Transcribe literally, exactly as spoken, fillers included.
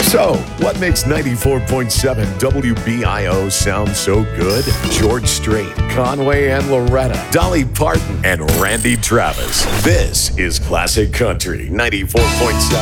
So, what makes ninety-four point seven W B I O sound so good? George Strait, Conway and Loretta, Dolly Parton, and Randy Travis. This is Classic Country ninety-four point seven.